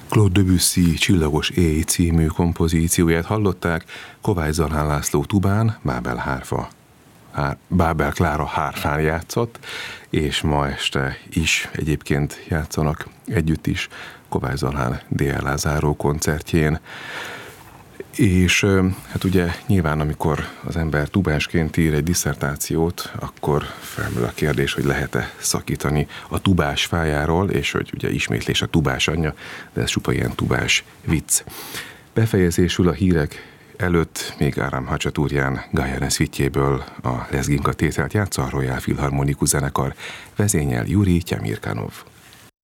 Claude Debussy Csillagos éj című kompozícióját hallották, Kovács Zalán László tubán, Bábel Klára hárfán játszott, és ma este is egyébként játszanak együtt is Kovács Zalán DLA záró koncertjén. És hát ugye nyilván, amikor az ember tubásként ír egy disszertációt, akkor felmerül a kérdés, hogy lehet-e szakítani a tubás fájáról, és hogy ugye ismétlés a tubás anyja, de ez csupa ilyen tubás vicc. Befejezésül a hírek előtt még Áram Hacsatúrján Gajane szvitjéből a Lezginka tételt játsza a Royal Philharmonikus zenekar, vezényel Juri Tyemirkanov.